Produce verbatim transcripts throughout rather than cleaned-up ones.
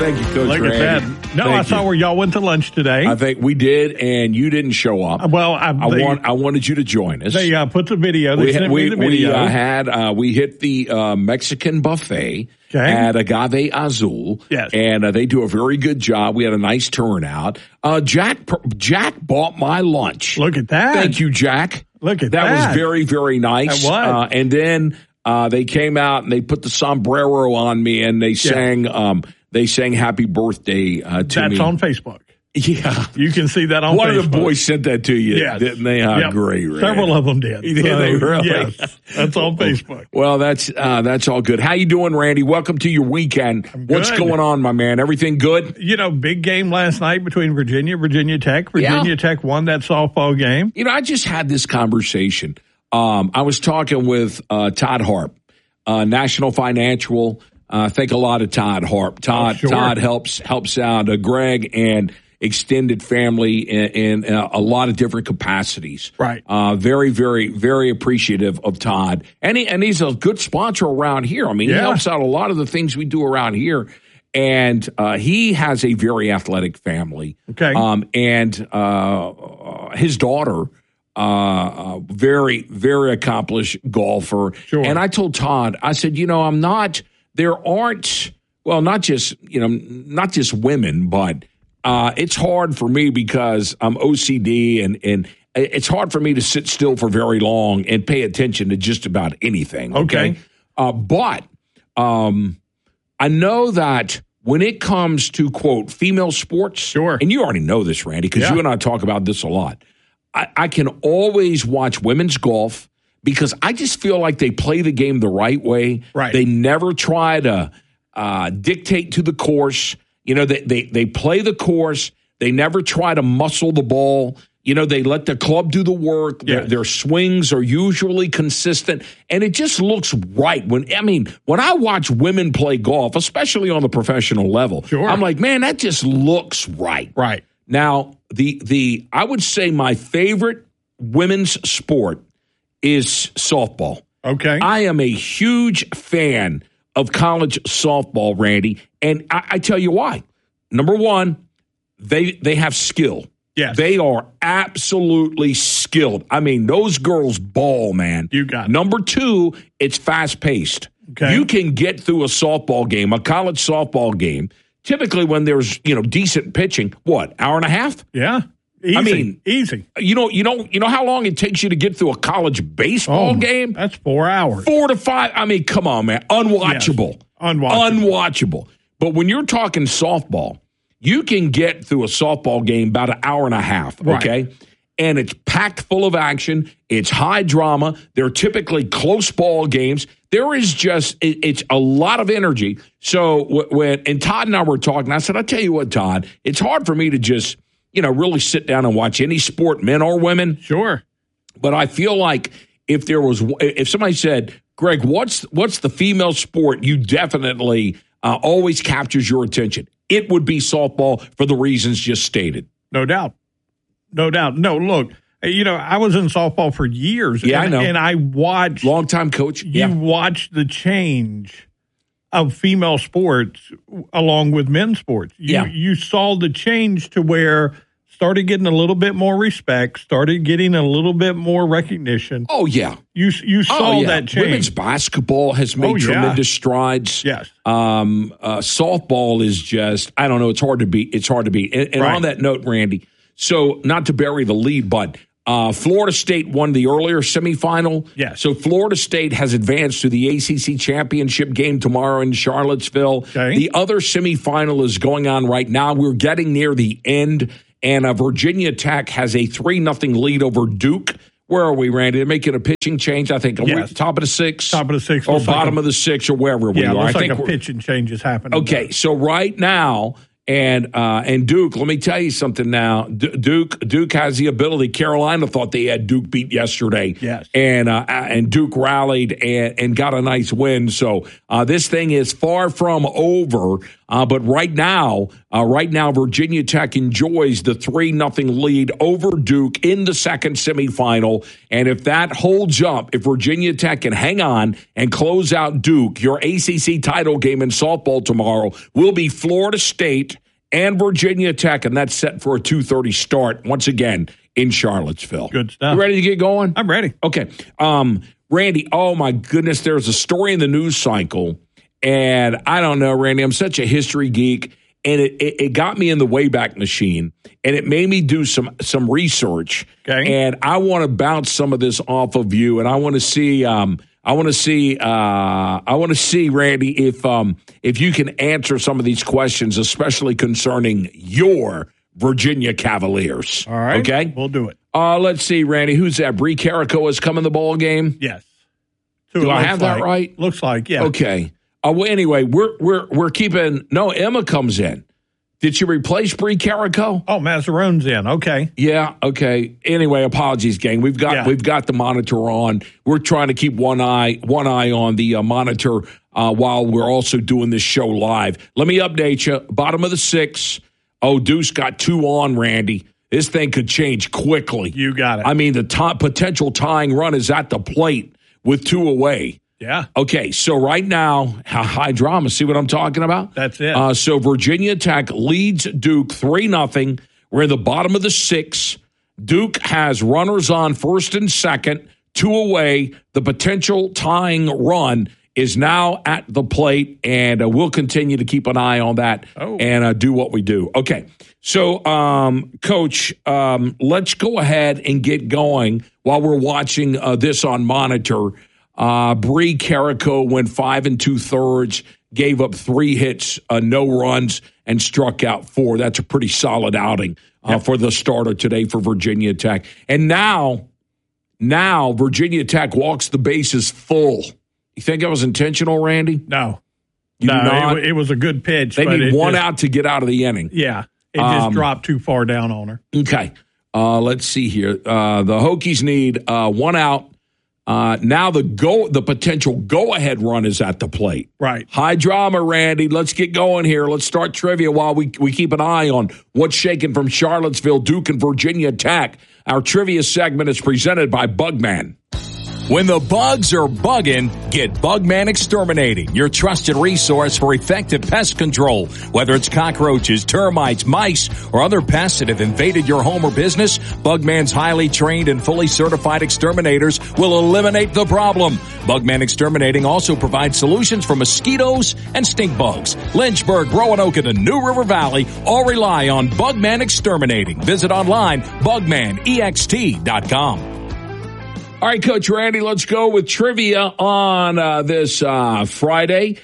Thank you, Coach Look Randy. at that. No, Thank I saw you. where y'all went to lunch today. I think we did, and you didn't show up. Well, I, I they, want I wanted you to join us. They uh, put the video. They we sent we, me the video. we uh, had uh, we hit the uh, Mexican buffet Okay. at Agave Azul. Yes. And uh, they do a very good job. We had a nice turnout. Uh, Jack Jack bought my lunch. Look at that. Thank you, Jack. Look at that. that. was very, very nice. That was. Uh, and then uh, they came out and they put the sombrero on me and they sang um, they sang Happy Birthday uh, to That's me. That's on Facebook. Yeah. You can see that on One Facebook. of the boys sent that to you, yes. didn't they? How yep. great. Right? Several of them did. Did so, they really? Yes. That's on Facebook. Well, that's uh, that's all good. How you doing, Randy? Welcome to your weekend. I'm What's good. going on, my man? Everything good? You know, big game last night between Virginia, Virginia Tech. Virginia Yeah. Tech won that softball game. You know, I just had this conversation. Um, I was talking with uh, Todd Harp, uh, National Financial. Uh, think a lot of Todd Harp. Todd Oh, sure. Todd helps helps out uh, Greg and extended family in, in uh, a lot of different capacities. Right. Uh, very, very, very appreciative of Todd. And, he, and he's a good sponsor around here. I mean, Yeah. he helps out a lot of the things we do around here. And uh, he has a very athletic family. Okay. Um, and uh, his daughter, uh, uh, very, very accomplished golfer. Sure. And I told Todd, I said, you know, I'm not, there aren't, well, not just, you know, not just women, but Uh, it's hard for me because I'm O C D and, and it's hard for me to sit still for very long and pay attention to just about anything. Okay. Okay. Uh, but um, I know that when it comes to, quote, female sports, Sure. and you already know this, Randy, because Yeah. you and I talk about this a lot. I, I can always watch women's golf because I just feel like they play the game the right way. Right. They never try to uh, dictate to the course. You know, they, they they play the course. They never try to muscle the ball. You know, they let the club do the work. Their, Yes. their swings are usually consistent. And it just looks right. When I mean, when I watch women play golf, especially on the professional level, Sure. I'm like, man, that just looks right. Right. Now, the the I would say my favorite women's sport is softball. Okay. I am a huge fan of college softball, Randy, and I, I tell you why. Number one, they they have skill. Yes. They are absolutely skilled. I mean, those girls ball, man. You got it. Number two, it's fast paced. Okay. You can get through a softball game, a college softball game. Typically, when there's you know decent pitching, what hour and a half? yeah. Easy. I mean, easy. You know, you know, you know how long it takes you to get through a college baseball Oh, game? That's four hours. Four to five. I mean, come on, man. Unwatchable. Yes. Unwatchable. Unwatchable. But when you're talking softball, you can get through a softball game about an hour and a half, Right. okay? And it's packed full of action. It's high drama. They're typically close ball games. There is just, it, it's a lot of energy. So w- when, and Todd and I were talking, I said, I tell you what, Todd, it's hard for me to just, you know, really sit down and watch any sport, men or women. Sure. But I feel like if there was, if somebody said, Greg, what's what's the female sport you definitely uh, always captures your attention? It would be softball for the reasons just stated. No doubt. No doubt. No, look, you know, I was in softball for years. Yeah, and, I know. And I watched. Longtime coach. You Yeah. watched the change of female sports along with men's sports. You, Yeah. You saw the change to where started getting a little bit more respect, started getting a little bit more recognition. Oh, yeah. You you saw oh, yeah. that change. Women's basketball has made Oh, yeah. tremendous strides. Yes. Um, uh, softball is just, I don't know, it's hard to beat. It's hard to beat. And, and Right. on that note, Randy, so not to bury the lead, but uh, Florida State won the earlier semifinal. Yes. So Florida State has advanced to the A C C championship game tomorrow in Charlottesville. Okay. The other semifinal is going on right now. We're getting near the end, and uh, Virginia Tech has a three nothing lead over Duke. Where are we, Randy? They're making a pitching change, I think. Are Yes. we top of the sixth? Top of the sixth. Or Looks like bottom a- of the sixth or wherever we Yeah, are. it looks I like think a we're- pitching change is happening. Okay, so right now, And uh, and Duke, let me tell you something now. D- Duke Duke has the ability. Carolina thought they had Duke beat yesterday. Yes. And uh, and Duke rallied and, and got a nice win. So uh, this thing is far from over. Uh, but right now, uh, right now, Virginia Tech enjoys the three nothing lead over Duke in the second semifinal. And if that holds up, if Virginia Tech can hang on and close out Duke, your A C C title game in softball tomorrow will be Florida State and Virginia Tech, and that's set for a two thirty start once again in Charlottesville. Good stuff. You ready to get going? I'm ready. Okay. Um, Randy, oh my goodness, there's a story in the news cycle. And I don't know, Randy, I'm such a history geek, and it, it, it got me in the Wayback Machine, and it made me do some some research. Okay. And I want to bounce some of this off of you, and I want to see, um, I want to see, uh, I want to see, Randy, if um, if you can answer some of these questions, especially concerning your Virginia Cavaliers. All right. Okay, we'll do it. Uh, let's see, Randy, who's that? Bree Carrico is coming the ball game. Yes. So do I have that like. right? Looks like, yeah. Okay. Uh, well, anyway, we're we're we're keeping. No, Emma comes in. Did you replace Bree Carrico? Oh, Mazzarone's in. Okay. Yeah. Okay. Anyway, apologies, gang. We've got Yeah. we've got the monitor on. We're trying to keep one eye one eye on the uh, monitor uh, while we're also doing this show live. Let me update you. Bottom of the six. Oh, Deuce got two on, Randy. This thing could change quickly. You got it. I mean, the top potential tying run is at the plate with two away. Yeah. Okay, so right now, high drama. See what I'm talking about? That's it. Uh, so Virginia Tech leads Duke three nothing. We're in the bottom of the six. Duke has runners on first and second, two away. The potential tying run is now at the plate, and uh, we'll continue to keep an eye on that oh. and uh, do what we do. Okay, so, um, Coach, um, let's go ahead and get going while we're watching uh, this on monitor. Uh, Bree Carrico went five and two thirds, gave up three hits, uh, no runs, and struck out four. That's a pretty solid outing uh, yep. for the starter today for Virginia Tech. And now, now Virginia Tech walks the bases full. You think that was intentional, Randy? No. You no, do not? It, it was a good pitch. They but need it one just, out to get out of the inning. Yeah. It just Um, dropped too far down on her. Okay. Uh, let's see here. Uh, the Hokies need uh, one out. Uh, now the go, the potential go-ahead run is at the plate. Right. High drama, Randy. Let's get going here. Let's start trivia while we we keep an eye on what's shaking from Charlottesville, Duke, and Virginia Tech. Our trivia segment is presented by Bugman. When the bugs are bugging, get Bugman Exterminating, your trusted resource for effective pest control. Whether it's cockroaches, termites, mice, or other pests that have invaded your home or business, Bugman's highly trained and fully certified exterminators will eliminate the problem. Bugman Exterminating also provides solutions for mosquitoes and stink bugs. Lynchburg, Roanoke, and the New River Valley all rely on Bugman Exterminating. Visit online, bugman e x t dot com. All right, Coach Randy, let's go with trivia on uh, this uh, Friday.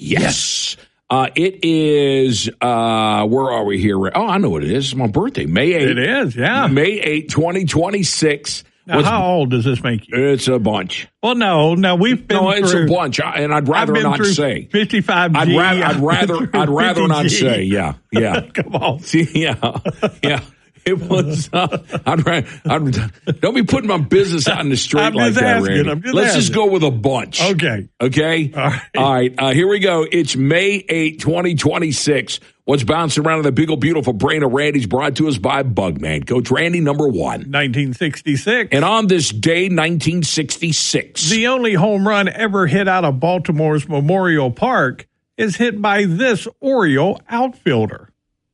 Yes. Uh, it is, uh, where are we here? Oh, I know what it is. It's my birthday, May eighth. It is, yeah. May eighth, twenty twenty-six. Now, how old does this make you? It's a bunch. Well, no, no, we've been No, through. it's a bunch, I- and I'd rather I've been not through say. fifty-five G. I'd rather, I'd rather, I'd rather not fifty G. say. Yeah, yeah. Come on. See, yeah, yeah. It was. Uh, I'd, ra- I'd don't be putting my business out in the street I'm like just that, asking, Randy. I'm just Let's just asking. go with a bunch. Okay. Okay. All right. All right. Uh, here we go. It's May eighth, twenty twenty-six. What's bouncing around in the big old beautiful brain of Randy's brought to us by Bugman. Coach Randy, number one. nineteen sixty-six. And on this day, nineteen sixty-six. The only home run ever hit out of Baltimore's Memorial Park is hit by this Oriole outfielder.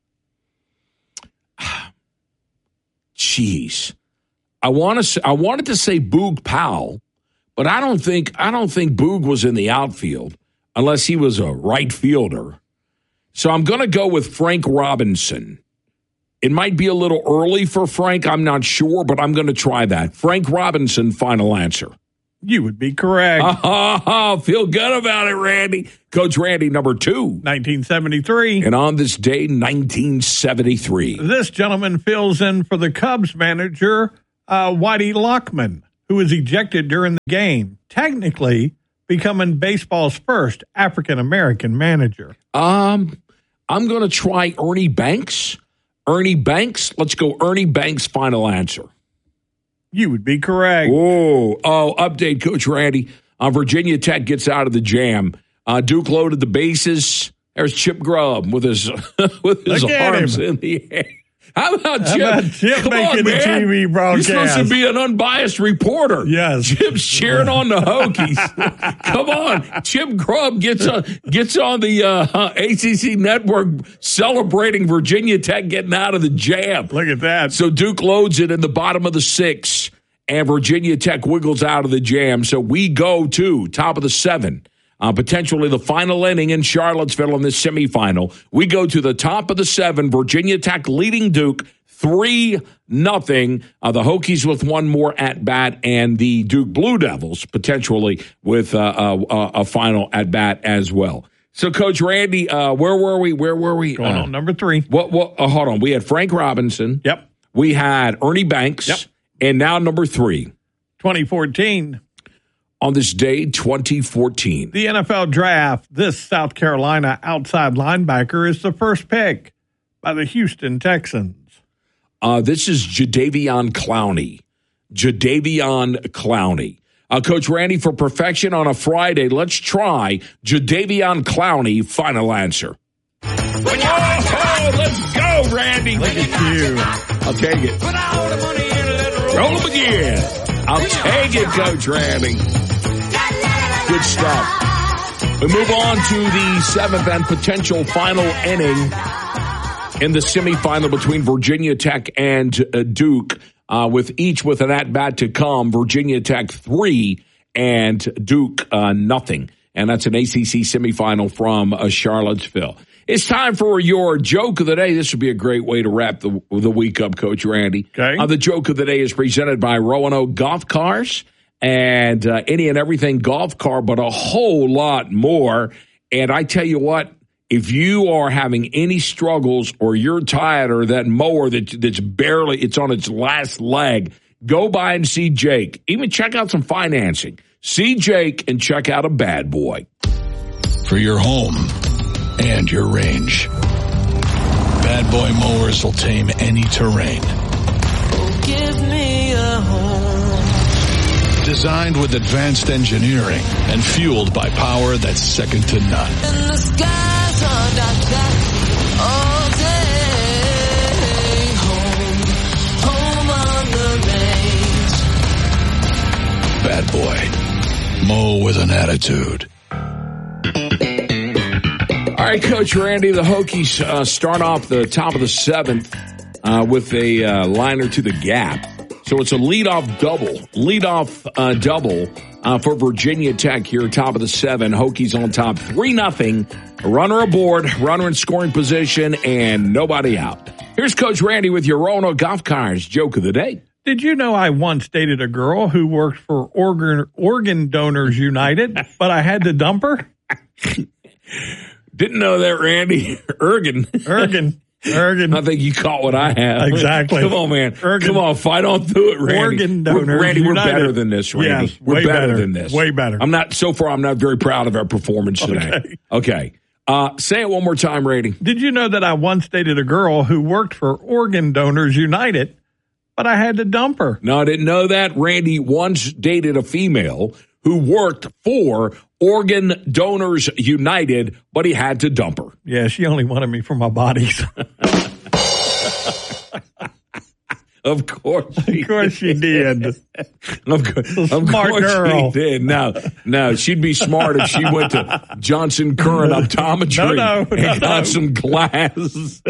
Jeez, I want to. I wanted to say Boog Powell, but I don't think. I don't think Boog was in the outfield unless he was a right fielder. So I'm going to go with Frank Robinson. It might be a little early for Frank. I'm not sure, but I'm going to try that. Frank Robinson. Final answer. You would be correct. Oh, feel good about it, Randy. Coach Randy, number two. nineteen seventy-three. And on this day, nineteen seventy-three. This gentleman fills in for the Cubs manager, uh, Whitey Lockman, who was ejected during the game, technically becoming baseball's first African-American manager. Um, I'm going to try Ernie Banks. Ernie Banks. Let's go Ernie Banks, final answer. You would be correct. Oh, oh, update, Coach Randy. Uh, Virginia Tech gets out of the jam. Uh, Duke loaded the bases. There's Chip Grubb with his with his Look at arms him. in the air. How about How Chip? about Chip Come making on, the man. T V broadcast? You're supposed to be an unbiased reporter. Yes. Chip's cheering on the Hokies. Come on. Chip Grubb gets on, gets on the uh, A C C network celebrating Virginia Tech getting out of the jam. Look at that. So Duke loads it in the bottom of the six, and Virginia Tech wiggles out of the jam. So we go to top of the seven. Uh, potentially the final inning in Charlottesville in this semifinal. We go to the top of the seven. Virginia Tech leading Duke three nothing. Uh, the Hokies with one more at bat, and the Duke Blue Devils potentially with uh, uh, a final at bat as well. So, Coach Randy, uh, where were we? Where were we? Going uh, on number three. What? What? Uh, hold on. We had Frank Robinson. Yep. We had Ernie Banks. Yep. And now number three. twenty fourteen. On this day, twenty fourteen. The N F L draft, this South Carolina outside linebacker is the first pick by the Houston Texans. Uh, this is Jadeveon Clowney. Jadeveon Clowney. Uh, Coach Randy, for perfection on a Friday, let's try Jadeveon Clowney, final answer. Oh, let's go, Randy. Look at you. I'll take it. Roll them again. I'll take it, Coach Randy. Good stuff. We move on to the seventh and potential final inning in the semifinal between Virginia Tech and uh, Duke, uh, with each with an at-bat to come. Virginia Tech three and Duke uh, nothing. And that's an A C C semifinal from uh, Charlottesville. It's time for your joke of the day. This would be a great way to wrap the, the week up, Coach Randy. Okay. Uh, the joke of the day is presented by Roanoke Golf Cars and uh, any and everything golf car, but a whole lot more. And I tell you what, if you are having any struggles or you're tired or that mower that, that's barely, it's on its last leg, go by and see Jake. Even check out some financing. See Jake and check out a bad boy. For your home and your range, Bad Boy Mowers will tame any terrain. Oh, give me a home. Designed with advanced engineering and fueled by power that's second to none. And the skies are dark, dark all day. Home, home on the range. Bad Boy. Mow with an attitude. All right, Coach Randy, the Hokies uh, start off the top of the seventh uh, with a uh, liner to the gap. So it's a leadoff double, leadoff uh, double uh, for Virginia Tech here, top of the seven. Hokies on top, three nothing. Runner aboard, runner in scoring position, and nobody out. Here's Coach Randy with your Roanoke Golf Cars joke of the day. Did you know I once dated a girl who worked for Organ, Organ Donors United, but I had to dump her? Didn't know that, Randy. Ergen. Ergen. Ergen. I think you caught what I have. Exactly. Come on, man. Ergen. Come on, fight on through it, Randy. Organ Donors we're, Randy, we're United. better than this, Randy. Yes, we're way better, better. than this. Way better. I'm not, so far, I'm not very proud of our performance today. Okay. Okay. Uh, say it one more time, Randy. Did you know that I once dated a girl who worked for Organ Donors United, but I had to dump her? No, I didn't know that. Randy once dated a female who worked for Organ Donors United, but he had to dump her. Yeah, she only wanted me for my bodies. Of course she Of course she did. Of, co- of Smart course girl. she did. No, no, she'd be smart if she went to Johnson Curran Optometry No, no, no, and got no. some glasses.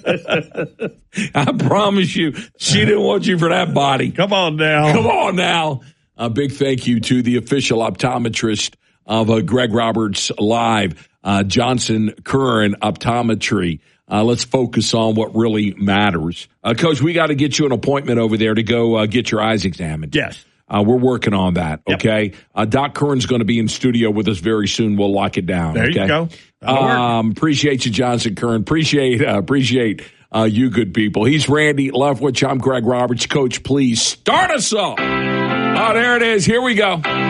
I promise you, she didn't want you for that body. Come on now. Come on now. A big thank you to the official optometrist of uh, Greg Roberts Live, uh, Johnson Curran Optometry. Uh, let's focus on what really matters. Uh, Coach, we got to get you an appointment over there to go uh, get your eyes examined. Yes. Uh, we're working on that, Yep. okay? Uh, Doc Curran's going to be in studio with us very soon. We'll lock it down, There okay? you go. That'll work. Um, appreciate you, Johnson Curran. Appreciate, uh, appreciate uh, you good people. He's Randy Leftwich. I'm Greg Roberts. Coach, please start us off. Oh, there it is. Here we go.